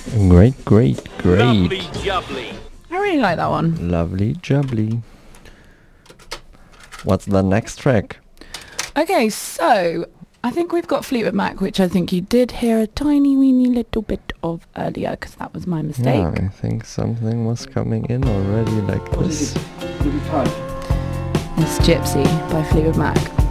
Great, great, great. Lovely jubbly. I really like that one. Lovely jubbly. What's the next track? Okay, so I think we've got Fleetwood Mac, which I think you did hear a tiny weeny little bit of earlier, because that was my mistake. Yeah, I think something was coming in already like this. It's Gypsy by Fleetwood Mac.